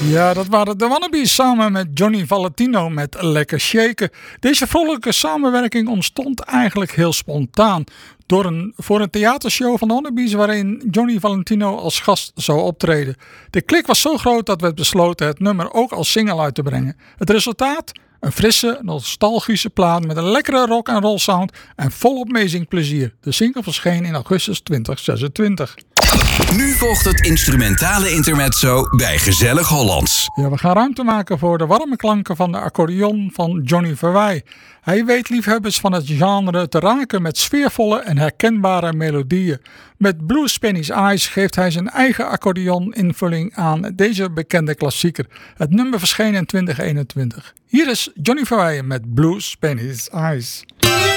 Ja, dat waren de Wannabes samen met Johnny Valentino met Lekker Shaken. Deze vrolijke samenwerking ontstond eigenlijk heel spontaan. Voor een theatershow van de Wannabes waarin Johnny Valentino als gast zou optreden. De klik was zo groot dat werd besloten het nummer ook als single uit te brengen. Het resultaat? Een frisse, nostalgische plaat met een lekkere rock and roll sound en volop meezingplezier. De single verscheen in augustus 2026. Nu volgt het instrumentale intermezzo bij Gezellig Hollands. Ja, we gaan ruimte maken voor de warme klanken van de accordeon van Johnny Verwij. Hij weet liefhebbers van het genre te raken met sfeervolle en herkenbare melodieën. Met Blue Spanish Eyes geeft hij zijn eigen accordeon-invulling aan deze bekende klassieker. Het nummer verscheen in 2021. Hier is Johnny Verwij met Blue Spanish Eyes.